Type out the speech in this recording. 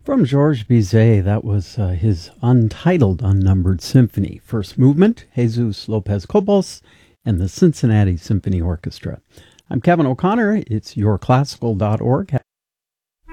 From Georges Bizet, that was his untitled unnumbered symphony. First movement, Jesus Lopez Cobos and the Cincinnati Symphony Orchestra. I'm Kevin O'Connor. It's yourclassical.org.